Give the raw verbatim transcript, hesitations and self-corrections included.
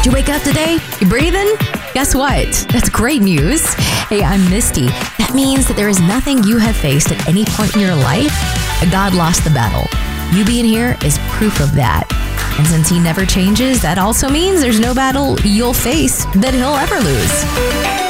you wake up today? You breathing? Guess what? That's great news. Hey, I'm Misty. That means that there is nothing you have faced at any point in your life that God lost the battle. You being here is proof of that. And since he never changes, that also means there's no battle you'll face that he'll ever lose.